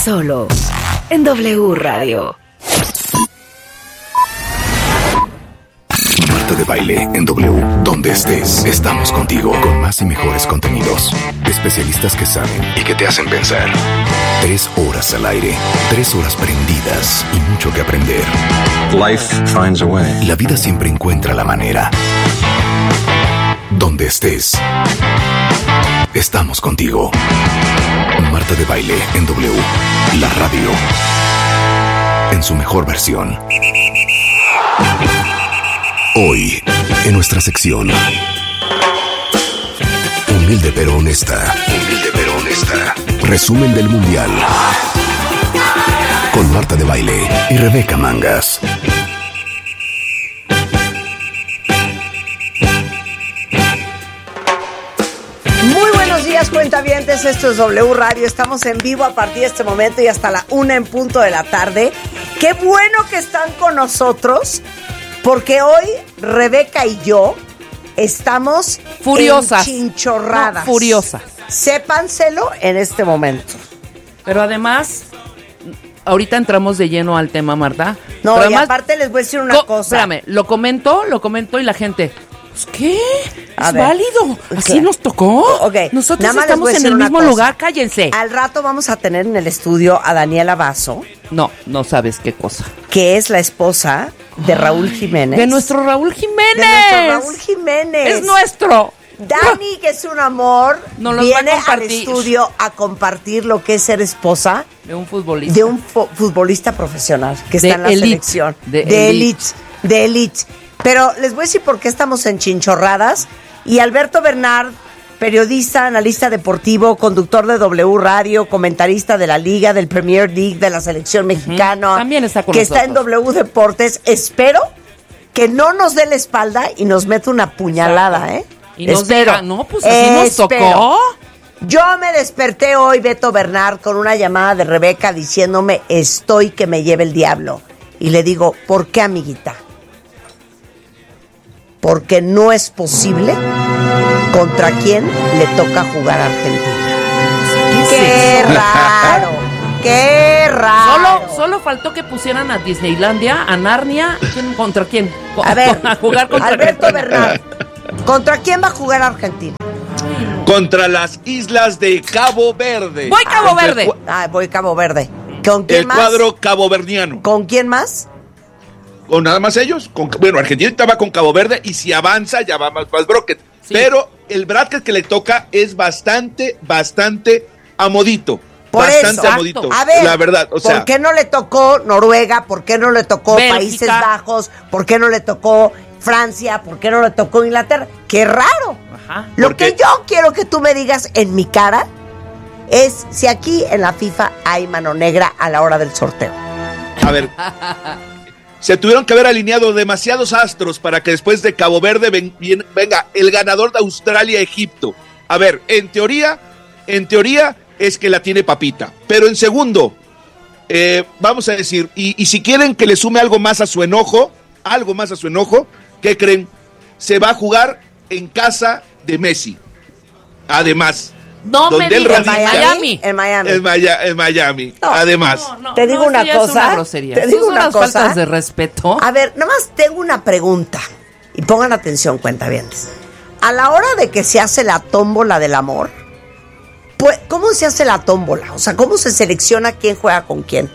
solo en W Radio. Marta de Baile en W. Donde estés, estamos contigo con más y mejores contenidos. Especialistas que saben y que te hacen pensar. 3 horas al aire, 3 horas prendidas y mucho que aprender. Life finds a way. La vida siempre encuentra la manera. Donde estés, estamos contigo. Marta de Baile en W. La radio en su mejor versión. Hoy, en nuestra sección Humilde pero honesta. Humilde pero honesta. Resumen del Mundial. Con Marta de Baile y Rebeca Mangas. Muy buenos días, cuentavientes. Esto es W Radio. Estamos en vivo a partir de este momento y hasta la 1 en punto de la tarde. Qué bueno que están con nosotros, porque hoy Rebeca y yo estamos furiosas, enchinchorradas. No, furiosas. Sépanselo en este momento. Pero además, ahorita entramos de lleno al tema, Marta. No, pero y además, aparte les voy a decir una cosa. Espérame, lo comento y la gente, pues, ¿qué? A Es ver, válido. Así claro. nos tocó. Ok, Nosotros nada más les estamos voy a en decir el una mismo cosa. lugar, cállense. Al rato vamos a tener en el estudio a Daniela Basso, No sabes qué cosa. que es la esposa de Raúl Jiménez. De nuestro Raúl Jiménez. De nuestro Raúl Jiménez. Es nuestro. Dani, que es un amor, Nos los va a viene al compartir. estudio a compartir lo que es ser esposa De un futbolista. de un futbolista profesional que De está en la elite. selección. De elite. De elite. Pero les voy a decir por qué estamos en chinchorradas. Y Alberto Bernard, periodista, analista deportivo, conductor de W Radio, comentarista de la Liga, del Premier League, de la selección mexicana. También está con que nosotros. está en W Deportes. Espero que no nos dé la espalda y nos meta una puñalada, ¿eh? Y nos Espero. diga, no, pues así nos tocó. Yo me desperté hoy, Beto Bernard, con una llamada de Rebeca diciéndome, estoy que me lleve el diablo. Y le digo, ¿por qué, amiguita? Porque no es posible contra quién le toca jugar a Argentina. ¡Qué raro! ¡Qué raro! Solo faltó que pusieran a Disneylandia, a Narnia. ¿Contra quién? A ver, a jugar contra Alberto Argentina. Bernard, ¿contra quién va a jugar Argentina? Contra las islas de Cabo Verde. Voy Cabo Verde. Voy Cabo Verde. ¿Con quién El más? cuadro caboverdiano. ¿Con quién más? ¿Con nada más ellos? Bueno, Argentina va con Cabo Verde y si avanza ya va más bracket. Sí. Pero el bracket que le toca es bastante amodito. Por bastante eso. amodito. A ver, la verdad, o sea, ¿por qué no le tocó Noruega? ¿Por qué no le tocó Bélgica. Países Bajos? ¿Por qué no le tocó Francia? ¿Por qué no le tocó Inglaterra? ¡Qué raro! Ajá. Lo Porque- que yo quiero que tú me digas en mi cara es si aquí en la FIFA hay mano negra a la hora del sorteo. a ver, se tuvieron que haber alineado demasiados astros para que después de Cabo Verde venga el ganador de Australia-Egipto. A ver, en teoría es que la tiene papita. Pero en segundo, vamos a decir, y si quieren que le sume algo más a su enojo, ¿qué creen? Se va a jugar en casa de Messi. Además, No me donde él digas, radica- Miami. En Miami. en Miami. No, Además. Te digo una eso ya es cosa, una grosería. te Eso digo son una unas cosa. faltas de respeto. A ver, nomás tengo una pregunta. Y pongan atención, cuentavientes. A la hora de que se hace la tómbola del amor, pues, ¿cómo se hace la tómbola? O sea, ¿cómo se selecciona quién juega con quién?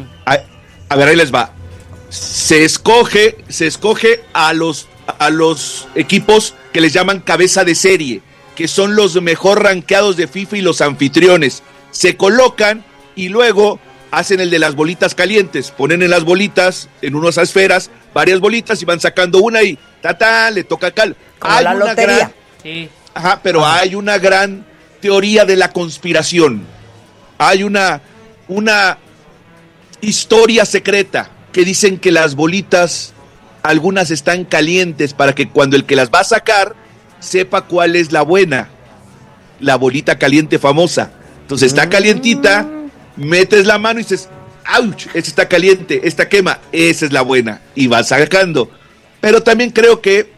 A ver, ahí les va. Se escoge a los equipos que les llaman cabeza de serie, que son los mejor rankeados de FIFA y los anfitriones. Se colocan y luego hacen el de las bolitas calientes. Ponen en las bolitas, en unas esferas, varias bolitas y van sacando una y le toca cal. Como la lotería. Sí. Ajá, pero hay una gran teoría de la conspiración. Hay una historia secreta que dicen que las bolitas, algunas están calientes para que cuando el que las va a sacar sepa cuál es la buena. La bolita caliente famosa. Entonces está calientita, metes la mano y dices, ¡ouch! Esta está caliente, esta quema, esa es la buena. Y vas sacando. Pero también creo que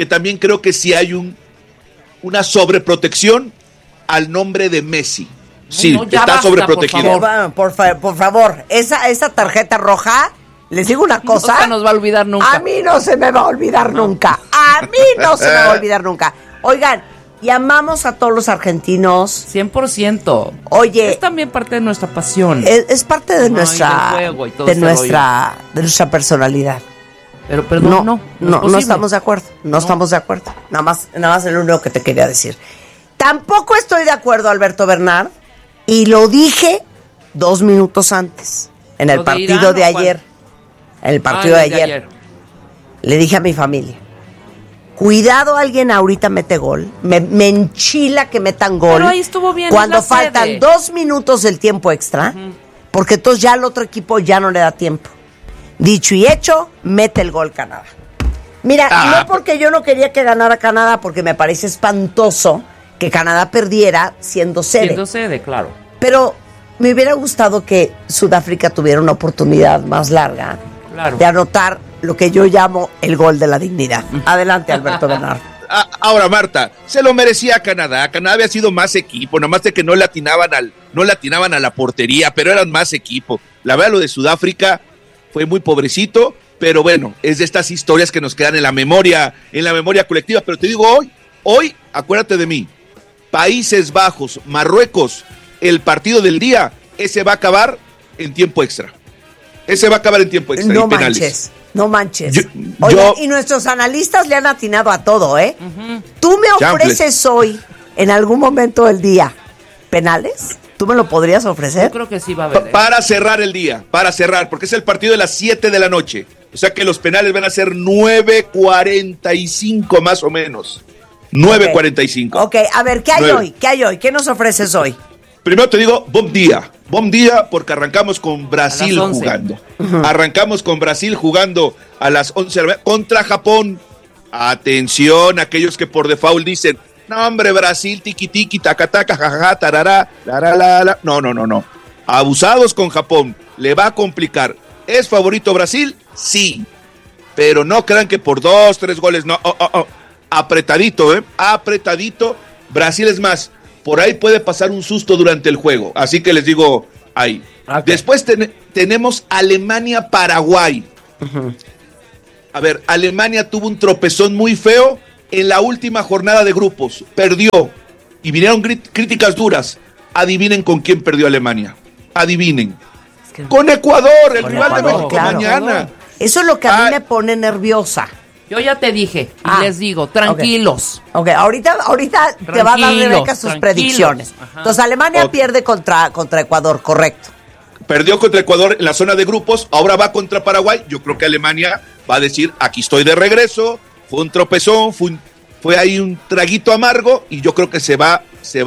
sí hay una sobreprotección al nombre de Messi. Sí, No, ya está basta, sobreprotegido. Por favor, esa tarjeta roja, les digo una cosa. No se nos va a olvidar nunca. A mí no se me va a olvidar nunca. A mí no se me va a olvidar nunca. Oigan, y amamos a todos los argentinos. 100%. Oye. Es también parte de nuestra pasión. Es parte de Ay, nuestra del juego y todo de ese nuestra personalidad. Pero perdón, no estamos de acuerdo. No estamos de acuerdo. Nada más es lo único que te quería decir. Tampoco estoy de acuerdo, Alberto Bernard, y lo dije 2 minutos antes, en el partido de ayer. En el partido de ayer. Le dije a mi familia, cuidado, alguien ahorita mete gol. Me enchila que metan gol. Pero ahí estuvo bien. Cuando faltan 2 minutos del tiempo extra, porque entonces ya al otro equipo ya no le da tiempo. Dicho y hecho, mete el gol Canadá. Mira, no porque yo no quería que ganara Canadá, porque me parece espantoso que Canadá perdiera siendo sede. Siendo sede, claro. Pero me hubiera gustado que Sudáfrica tuviera una oportunidad más larga de anotar lo que yo llamo el gol de la dignidad. Adelante, Alberto Bernard. Ahora, Marta, se lo merecía Canadá. Canadá había sido más equipo, nomás de que no le atinaban a la portería, pero eran más equipo. La verdad, lo de Sudáfrica fue muy pobrecito, pero bueno, es de estas historias que nos quedan en la memoria colectiva. Pero te digo, hoy, acuérdate de mí, Países Bajos, Marruecos, el partido del día, ese va a acabar en tiempo extra. Ese va a acabar en tiempo extra. No y penales. No manches. Oye, y nuestros analistas le han atinado a todo, ¿eh? Tú me ofreces hoy, en algún momento del día, penales. ¿Tú me lo podrías ofrecer? Yo creo que sí va a haber. Para cerrar el día, porque es el partido de las 7 de la noche. O sea que los penales van a ser 9:45 más o menos. 9:45. Ok, a ver, ¿qué hay hoy? ¿Qué hay hoy? ¿Qué nos ofreces hoy? Primero te digo, buen día porque arrancamos con Brasil jugando. Arrancamos con Brasil jugando a las 11 de la mañana contra Japón. Atención, aquellos que por default dicen, no hombre, Brasil, tiki taca, jajaja, tarará, la. No. Abusados con Japón, le va a complicar. ¿Es favorito Brasil? Sí. Pero no crean que por 2, 3 goles, no. Apretadito, apretadito. Brasil es más, por ahí puede pasar un susto durante el juego. Así que les digo ahí. Okay. Después tenemos Alemania-Paraguay. A ver, Alemania tuvo un tropezón muy feo en la última jornada de grupos. Perdió. Y vinieron críticas duras. Adivinen con quién perdió Alemania. Adivinen. Con Ecuador, el rival de México mañana. Eso es lo que a mí me pone nerviosa. Yo ya te dije, y les digo, tranquilos. Ok, ahorita te va a dar Rebeca sus predicciones. Ajá. Entonces, Alemania pierde contra Ecuador, correcto. Perdió contra Ecuador en la zona de grupos, ahora va contra Paraguay. Yo creo que Alemania va a decir, aquí estoy de regreso, fue un tropezón, fue ahí un traguito amargo, y yo creo que se va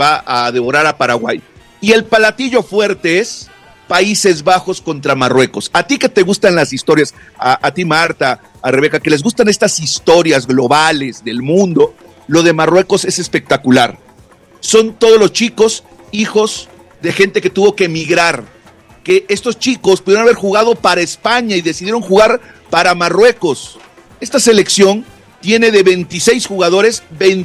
a devorar a Paraguay. Y el platillo fuerte es Países Bajos contra Marruecos. A ti que te gustan las historias, a ti Marta, a Rebeca, que les gustan estas historias globales del mundo, lo de Marruecos es espectacular. Son todos los chicos, hijos de gente que tuvo que emigrar, que estos chicos pudieron haber jugado para España y decidieron jugar para Marruecos. Esta selección tiene de 26 jugadores,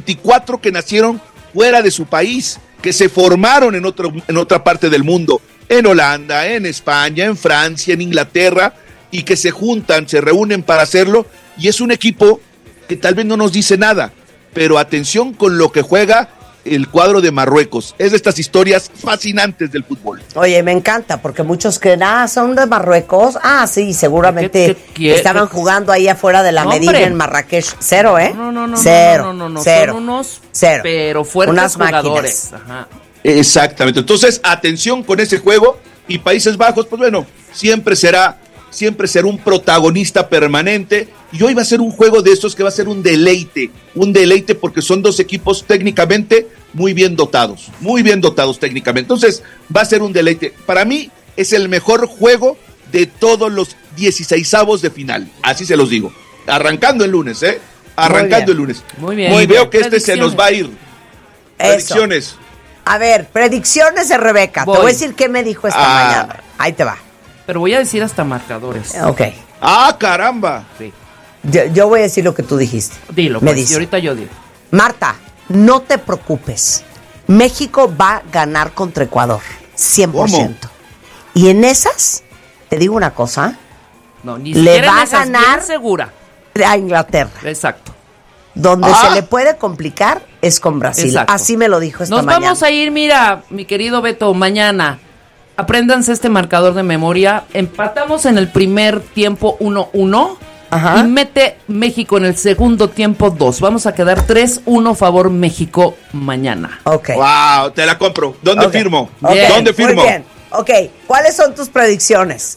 24 que nacieron fuera de su país, que se formaron en otra parte del mundo, en Holanda, en España, en Francia, en Inglaterra, y que se juntan, se reúnen para hacerlo, y es un equipo que tal vez no nos dice nada, pero atención con lo que juega el cuadro de Marruecos. Es de estas historias fascinantes del fútbol. Oye, me encanta, porque muchos creen, son de Marruecos. Sí, seguramente estaban jugando ahí afuera de la Medina en Marrakech. Cero, ¿eh? No. Cero. Son unos, pero fuertes unas jugadores. Ajá. Exactamente. Entonces, atención con ese juego. Y Países Bajos, pues bueno, siempre será un protagonista permanente, y hoy va a ser un juego de estos que va a ser un deleite porque son dos equipos técnicamente muy bien dotados técnicamente, entonces va a ser un deleite. Para mí es el mejor juego de todos los 16avos de final, así se los digo, arrancando el lunes, arrancando el lunes. Muy bien. Y veo que se nos va a ir. Predicciones. A ver, predicciones de Rebeca. Te voy a decir qué me dijo esta mañana. Ahí te va. Pero voy a decir hasta marcadores. Ok. Caramba. Sí. Yo voy a decir lo que tú dijiste. Dilo, me pues, dice. Y ahorita yo digo. Marta, no te preocupes. México va a ganar contra Ecuador, 100%. ¿Cómo? Y en esas, te digo una cosa, No, ni le siquiera va en a esas, ganar bien segura. a Inglaterra. Exacto. Donde se le puede complicar es con Brasil. Exacto. Así me lo dijo esta Nos mañana. vamos a ir, mira, mi querido Beto, mañana. Apréndanse este marcador de memoria. Empatamos en el primer tiempo 1-1. Ajá. Y mete México en el segundo tiempo 2. Vamos a quedar 3-1 favor México mañana. Ok. Wow, te la compro. ¿Dónde Ok. firmo? Ok, ¿Dónde firmo? Muy bien. Ok, ¿cuáles son tus predicciones?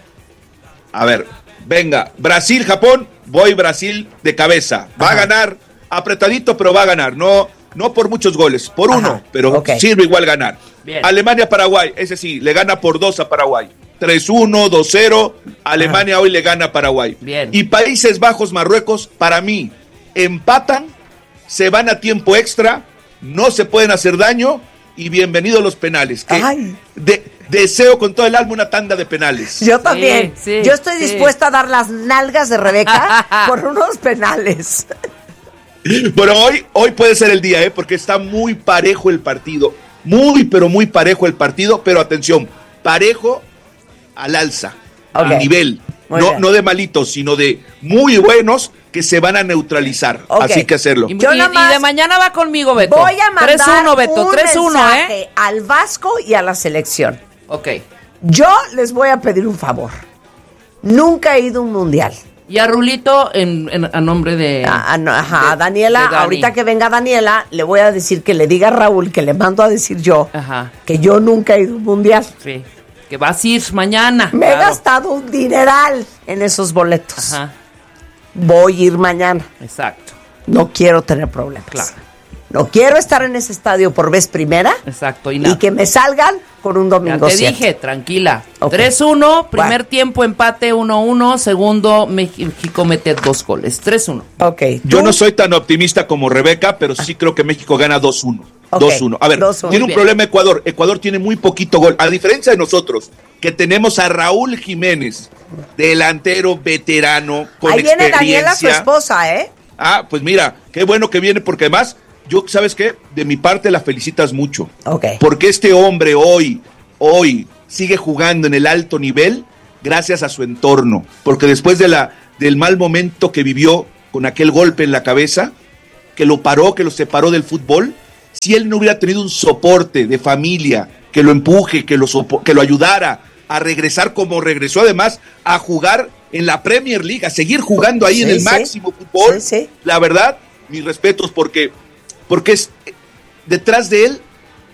A ver, venga, Brasil, Japón, voy Brasil de cabeza. Va a ganar apretadito, pero va a ganar. No por muchos goles, por Ajá, uno, pero ok. sirve igual ganar. Bien. Alemania, Paraguay, ese sí, le gana por 2 a Paraguay. 3-1, 2-0, Alemania hoy le gana a Paraguay. Bien. Y Países Bajos, Marruecos, para mí, empatan, se van a tiempo extra, no se pueden hacer daño y bienvenidos los penales. Que Ay. deseo con todo el alma una tanda de penales. Yo también. sí, Yo estoy sí. dispuesta a dar las nalgas de Rebeca por unos penales. Bueno, hoy puede ser el día, porque está muy parejo el partido. Muy, pero muy parejo el partido. Pero atención, parejo al alza, Ok. a nivel. Muy bien. No de malitos, sino de muy buenos que se van a neutralizar. Ok. Así que hacerlo. Y, Yo y- nada y más de mañana va conmigo, Beto. Voy a mandar 3-1, Beto. un 3-1, mensaje al Vasco y a la selección. Ok. Yo les voy a pedir un favor. Nunca he ido a un mundial. Y a Rulito a nombre de... Ajá, de- Daniela, de Dani. ahorita que venga Daniela, le voy a decir que le diga a Raúl, que le mando a decir yo, Ajá. que yo nunca he ido a un mundial. Sí. Que vas a ir mañana. Me he claro. gastado un dineral en esos boletos. Ajá. Voy a ir mañana. Exacto. No quiero tener problemas. Claro. No quiero estar en ese estadio por vez primera Exacto. Y y nada. que me salgan con un Ya domingo te 7. dije, tranquila. Ok. 3-1, primer Bueno. tiempo empate 1-1, segundo México mete 2 goles. 3-1. Ok. Yo ¿tú? no soy tan optimista como Rebeca, pero sí creo que México gana 2-1. Ok, 2-1. A ver, 2-1. tiene Muy un bien. problema Ecuador. Ecuador tiene muy poquito gol. A diferencia de nosotros, que tenemos a Raúl Jiménez, delantero veterano, con Ahí viene experiencia. Daniela, su esposa, ¿eh? Ah, pues mira, qué bueno que viene, porque además, yo, ¿sabes qué? De mi parte la felicitas mucho. Ok. Porque este hombre hoy sigue jugando en el alto nivel gracias a su entorno. Porque después del mal momento que vivió con aquel golpe en la cabeza, que lo paró, que lo separó del fútbol, si él no hubiera tenido un soporte de familia que lo empuje, que lo ayudara a regresar como regresó, además a jugar en la Premier League, a seguir jugando ahí Sí, en el sí. máximo fútbol, Sí, sí. la verdad, mis respetos, porque es, detrás de él